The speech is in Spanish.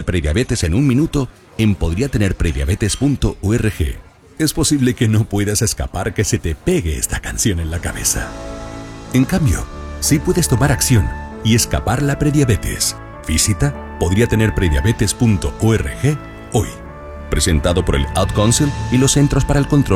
prediabetes en un minuto en podriatenerprediabetes.org. Es posible que no puedas escapar que se te pegue esta canción en la cabeza. En cambio, sí puedes tomar acción y escapar la prediabetes. Visita podriatenerprediabetes.org hoy. Presentado por el Ad Council y los Centros para el Control